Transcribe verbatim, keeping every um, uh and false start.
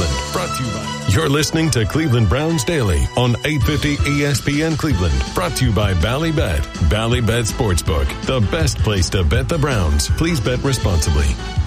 Cleveland. Brought to you by... You're listening to Cleveland Browns Daily on eight fifty E S P N Cleveland. Brought to you by Ballybet. Ballybet Sportsbook, the best place to bet the Browns. Please bet responsibly.